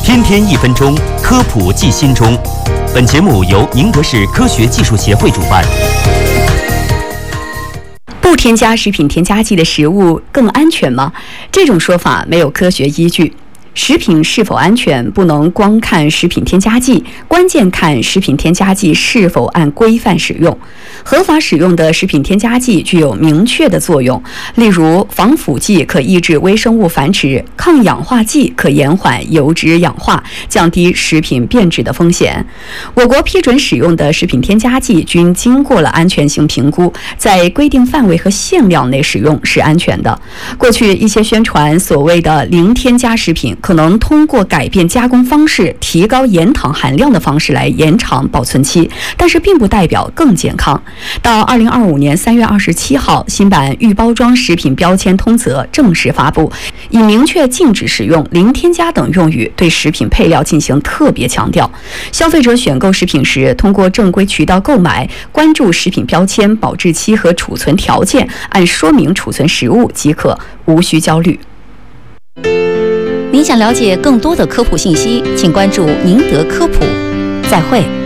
天天1分钟，科普记心中。本节目由宁德市科学技术协会主办。 不添加食品添加剂的食物更安全吗？这种说法没有科学依据。食品是否安全，不能光看食品添加剂，关键看食品添加剂是否按规范使用。合法使用的食品添加剂具有明确的作用，例如防腐剂可抑制微生物繁殖，抗氧化剂可延缓油脂氧化，降低食品变质的风险。我国批准使用的食品添加剂均经过了安全性评估，在规定范围和限量内使用是安全的。过去一些宣传所谓的零添加食品，可能通过改变加工方式、提高盐糖含量的方式来延长保存期，但是并不代表更健康。到2025年3月27号，新版预包装食品标签通则正式发布，以明确禁止使用零添加等用语对食品配料进行特别强调。消费者选购食品时，通过正规渠道购买，关注食品标签、保质期和储存条件，按说明储存食物即可，无需焦虑。 您想了解更多的科普信息，请关注宁德科普。再会。